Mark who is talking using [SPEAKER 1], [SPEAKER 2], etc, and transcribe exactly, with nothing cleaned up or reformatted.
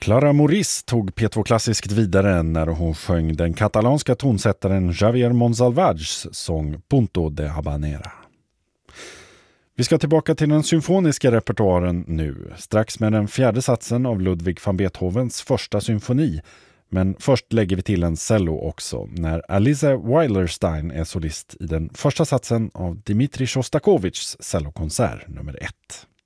[SPEAKER 1] Clara Morris tog P två Klassiskt vidare när hon sjöng den katalanska tonsättaren Javier Monsalvads sång Punto de Habanera. Vi ska tillbaka till den symfoniska repertoaren nu, strax med den fjärde satsen av Ludwig van Beethovens första symfoni. Men först lägger vi till en cello också när Alice Weilerstein är solist i den första satsen av Dmitri Shostakovichs cellokonsert nummer ett.